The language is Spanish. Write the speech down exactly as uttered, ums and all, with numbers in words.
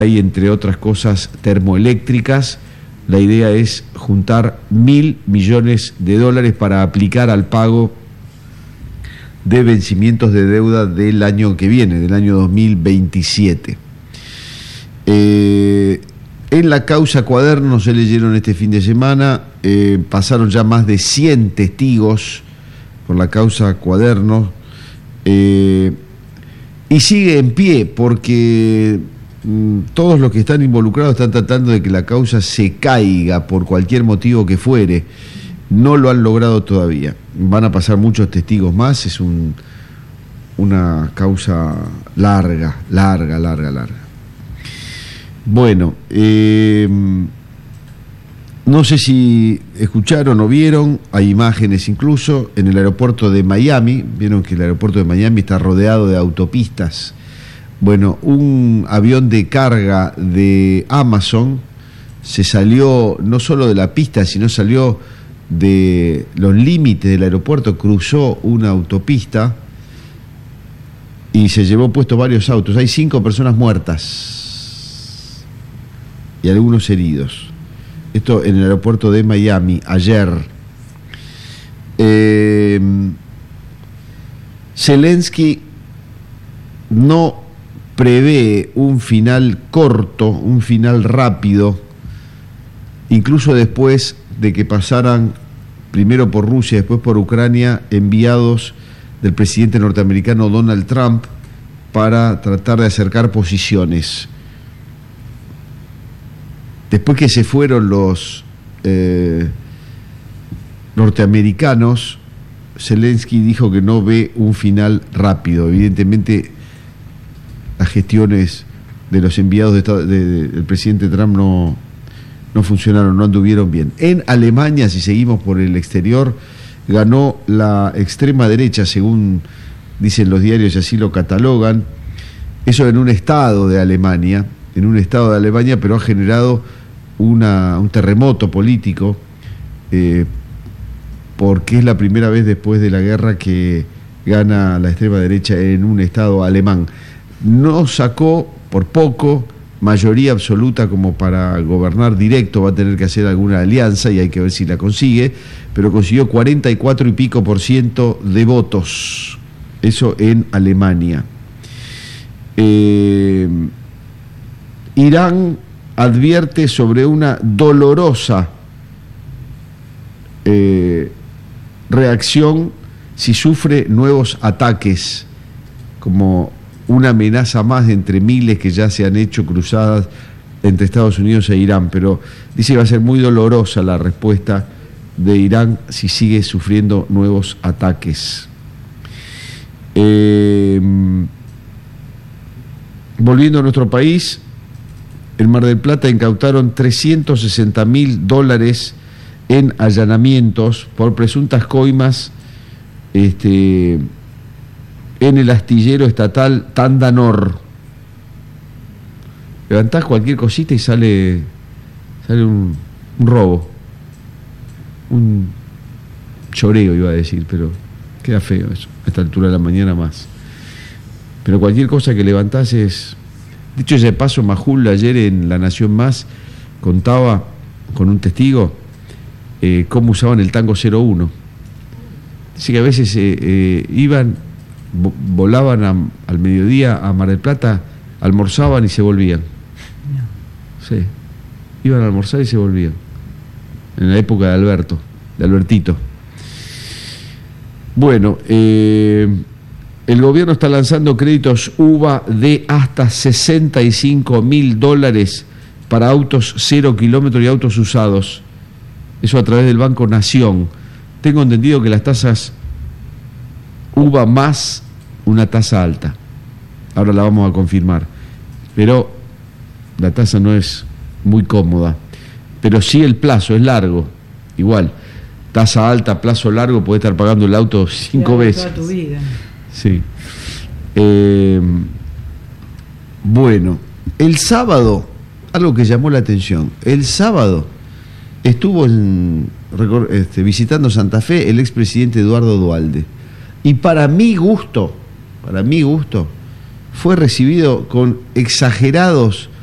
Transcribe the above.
hay, entre otras cosas, termoeléctricas. La idea es juntar mil millones de dólares para aplicar al pago de vencimientos de deuda del año que viene, del año dos mil veintisiete. Eh, en la causa Cuaderno, se leyeron este fin de semana, eh, pasaron ya más de cien testigos por la causa Cuaderno, eh, y sigue en pie porque mmm, todos los que están involucrados están tratando de que la causa se caiga por cualquier motivo que fuere. No lo han logrado todavía. Van a pasar muchos testigos más. Es un, una causa larga, larga, larga, larga. Bueno, eh, no sé si escucharon o vieron, hay imágenes incluso en el aeropuerto de Miami. Vieron que el aeropuerto de Miami está rodeado de autopistas. Bueno, un avión de carga de Amazon se salió no solo de la pista, sino salió de los límites del aeropuerto, cruzó una autopista y se llevó puestos varios autos. Hay cinco personas muertas y algunos heridos. Esto en el aeropuerto de Miami ayer. Eh, Zelensky no prevé un final corto, un final rápido, incluso después de que pasaran primero por Rusia, después por Ucrania, enviados del presidente norteamericano Donald Trump para tratar de acercar posiciones. Después que se fueron los eh, norteamericanos, Zelensky dijo que no ve un final rápido. Evidentemente, las gestiones de los enviados de Estado, de, de, del presidente Trump no, no funcionaron, no anduvieron bien. En Alemania, si seguimos por el exterior, ganó la extrema derecha, según dicen los diarios y así lo catalogan. Eso en un estado de Alemania, en un estado de Alemania, pero ha generado una, un terremoto político, eh, porque es la primera vez después de la guerra que gana la extrema derecha en un estado alemán. No sacó por poco mayoría absoluta como para gobernar directo, va a tener que hacer alguna alianza y hay que ver si la consigue, pero consiguió cuarenta y cuatro y pico por ciento de votos, eso en Alemania. Eh, Irán advierte sobre una dolorosa eh, reacción si sufre nuevos ataques, como una amenaza más de entre miles que ya se han hecho cruzadas entre Estados Unidos e Irán, pero dice que va a ser muy dolorosa la respuesta de Irán si sigue sufriendo nuevos ataques. Eh, volviendo a nuestro país, en Mar del Plata incautaron trescientos sesenta mil dólares en allanamientos por presuntas coimas este, en el astillero estatal Tandanor. Levantás cualquier cosita y sale, sale un, un robo, un choreo iba a decir, pero queda feo eso, a esta altura de la mañana más. Pero cualquier cosa que levantás es... Dicho ese paso, Majul ayer en La Nación Más contaba con un testigo eh, cómo usaban el tango cero uno. Dice que a veces eh, eh, iban, vo- volaban a, al mediodía a Mar del Plata, almorzaban y se volvían. Sí, iban a almorzar y se volvían. En la época de Alberto, de Albertito. Bueno, eh, el gobierno está lanzando créditos U V A de hasta sesenta y cinco mil dólares para autos cero kilómetros y autos usados. Eso a través del Banco Nación. Tengo entendido que las tasas U V A más una tasa alta. Ahora la vamos a confirmar. Pero la tasa no es muy cómoda. Pero sí el plazo es largo. Igual, tasa alta, plazo largo, podés estar pagando el auto cinco veces. Toda tu vida. Sí. Eh, bueno, el sábado, algo que llamó la atención, el sábado estuvo en, este, visitando Santa Fe el expresidente Eduardo Duhalde, y para mi gusto, para mi gusto, fue recibido con exagerados